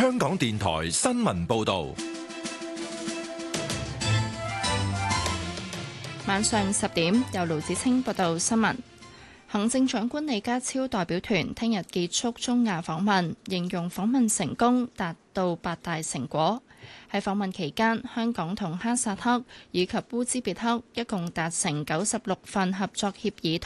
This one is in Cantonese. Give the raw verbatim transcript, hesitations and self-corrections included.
香港電台新聞報道。 晚上十點，由盧子清報道新聞。行政長官李家超代表團聽日結束中亞訪問，形容訪問成功，達到八大成果。喺訪問期間，香港同哈薩克以及烏茲別克一共達成九十六份合作協議。